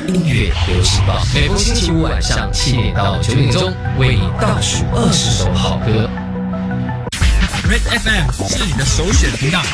音乐流行榜，每逢星期五晚上7点到9点钟，为你倒数20首好歌。 Red FM 是你的首选频道。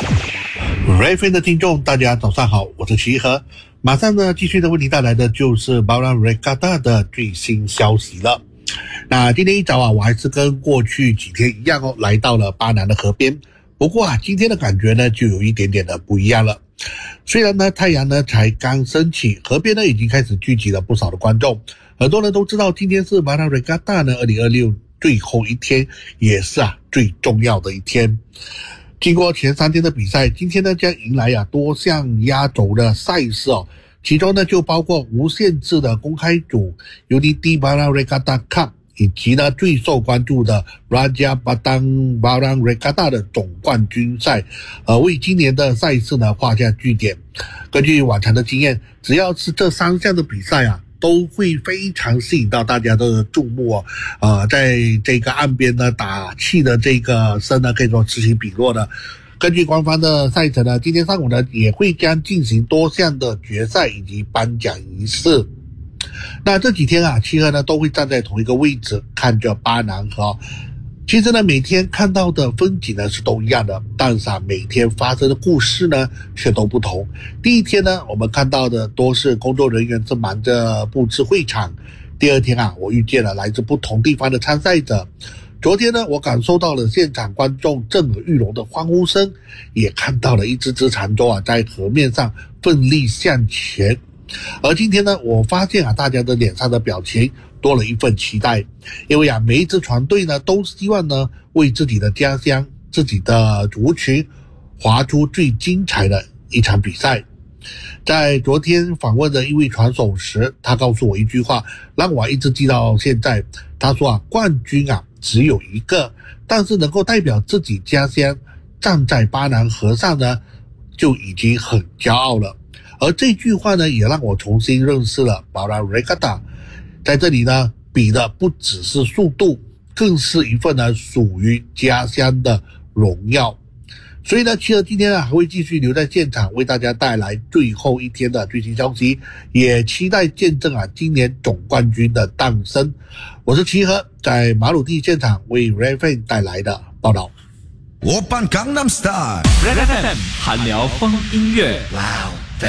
Red FM 的听众，大家早上好，我是齐和。马上呢，继续的为你带来的就是 Bahrain Regatta 的最新消息了。那今天一早啊，我还是跟过去几天一样哦，来到了巴南的河边。不过啊，今天的感觉呢，就有一点点的不一样了。虽然呢，太阳呢才刚升起，河边呢已经开始聚集了不少的观众。很多人都知道，今天是 Bahrain Regatta 呢2026最后一天，也是最重要的一天。经过前3天的比赛，今天呢将迎来多项压轴的赛事哦，其中呢就包括无限制的公开组 UNITY Bahrain Regatta Cup， 以及呢最受关注的 Raja Padang Bahrain Regatta 的总冠军赛，为今年的赛事呢画下句点。根据往常的经验，只要是这3项的比赛都会非常吸引到大家的注目哦。在这个岸边呢打气的这个声呢，可以说此起彼落的。根据官方的赛程呢，今天上午呢也会将进行多项的决赛以及颁奖仪式。那这几天齐和呢都会站在同一个位置看着巴南河。其实呢，每天看到的风景呢是都一样的，但是每天发生的故事呢却都不同。第一天呢，我们看到的都是工作人员正忙着布置会场。第二天我遇见了来自不同地方的参赛者。昨天呢，我感受到了现场观众震耳欲聋的欢呼声，也看到了一只长舟在河面上奋力向前。而今天呢，我发现大家的脸上的表情多了一份期待，因为每一支船队呢都希望呢为自己的家乡、自己的族群划出最精彩的一场比赛。在昨天访问的一位船手时，他告诉我一句话，让我一直记到现在。他说冠军只有一个，但是能够代表自己家乡站在巴南河上呢，就已经很骄傲了。而这句话呢，也让我重新认识了 Bahrain Regatta。在这里呢，比的不只是速度，更是一份呢属于家乡的荣耀。所以呢，齐和今天还会继续留在现场，为大家带来最后一天的最新消息，也期待见证今年总冠军的诞生。我是齐和，在马鲁地现场为 Red FM 带来的报道。 Oppan Gangnam Style Red FM 韩聊风音乐。哇哦！